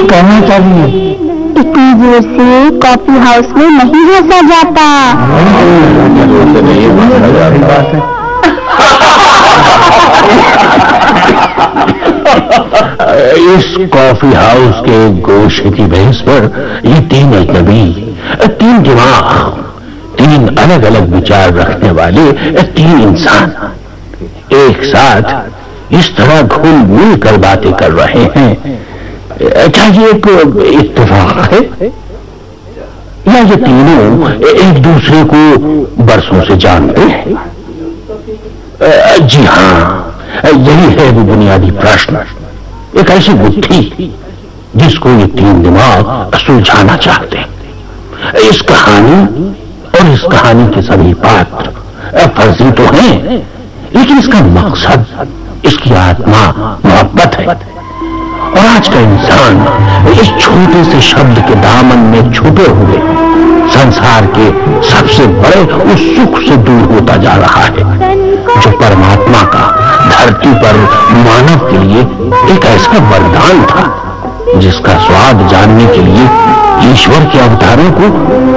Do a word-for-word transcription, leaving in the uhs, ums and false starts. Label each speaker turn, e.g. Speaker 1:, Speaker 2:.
Speaker 1: कहना चाहिए?
Speaker 2: इतनी जोर से कॉफी हाउस में नहीं हंसा जाता।
Speaker 1: इस कॉफी हाउस के गोशे की बहस पर ये तीन अजनबी, तीन दिमाग, तीन अलग अलग विचार रखने वाले तीन इंसान एक साथ इस तरह घुल मिल कर बातें कर रहे हैं। क्या ये एक इत्तेफाक है या ये तीनों एक दूसरे को बरसों से जानते हैं? जी हाँ, यही है वो बुनियादी प्रश्न, एक ऐसी बुद्धि जिसको ये तीन दिमाग सुलझाना चाहते हैं। इस कहानी और इस कहानी के सभी पात्र फर्जी तो हैं, लेकिन इसका मकसद, इसकी आत्मा मोहब्बत है। और आज का इंसान इस छोटे से शब्द के दामन में छुपे हुए संसार के सबसे बड़े उस सुख से दूर होता जा रहा है जो परमात्मा का धरती पर मानव के लिए एक ऐसा वरदान था जिसका स्वाद जानने के लिए ईश्वर के अवतारों को